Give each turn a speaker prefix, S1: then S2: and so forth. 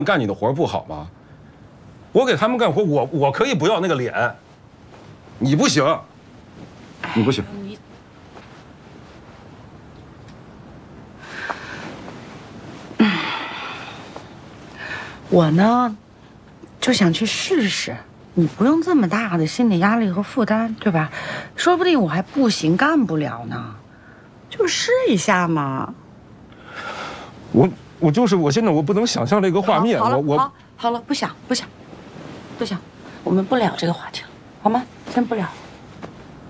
S1: 干你的活不好吗？我给他们干活，我可以不要那个脸，你不行，你不行。
S2: 我呢，就想去试试，你不用这么大的心理压力和负担，对吧？说不定我还不行，干不了呢，就试一下嘛。
S1: 我现在我不能想象这个画面，
S2: 好了，不想，我们不聊这个话题了，好吗？先不聊。